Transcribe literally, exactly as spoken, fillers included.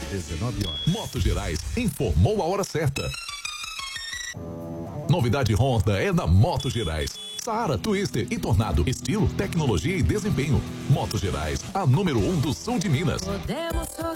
dezenove horas. Motos Gerais informou a hora certa. Novidade Honda é na Motos Gerais. Saara, Twister e Tornado. Estilo, tecnologia e desempenho. Motos Gerais, a número um do sul de Minas. Podemos sorrir.